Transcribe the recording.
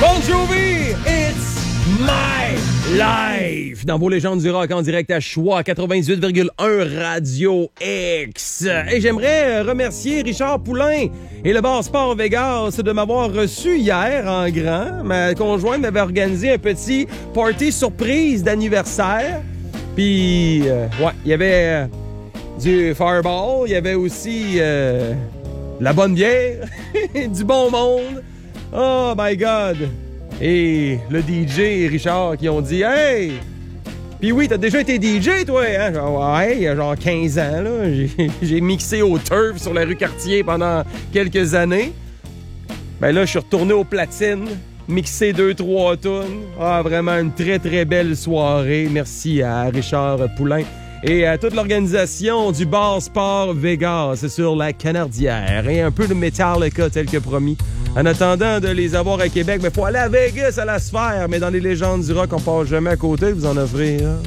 Bon Jovi, it's my life. Dans vos légendes du rock en direct à Choix 98,1 Radio X. Et j'aimerais remercier Richard Poulain et le bar Sport Vegas de m'avoir reçu hier en grand. Ma conjointe m'avait organisé un petit party surprise d'anniversaire. Puis, il y avait du Fireball, il y avait aussi la bonne bière, du bon monde. Oh my God! Et le DJ et Richard qui ont dit « Hey! Puis oui, t'as déjà été DJ, toi, hein? » Genre, ouais, il y a genre 15 ans, là. J'ai mixé au Turf sur la rue Cartier pendant quelques années. Ben là, je suis retourné aux platines, mixé 2-3 tunes. Ah, vraiment une très, très belle soirée. Merci à Richard Poulain et à toute l'organisation du bar Sport Vegas sur la Canardière. Et un peu de Metallica tel que promis. En attendant de les avoir à Québec, mais faut aller à Vegas à la Sphère. Mais dans les légendes du rock, on passe jamais à côté, vous en offrir.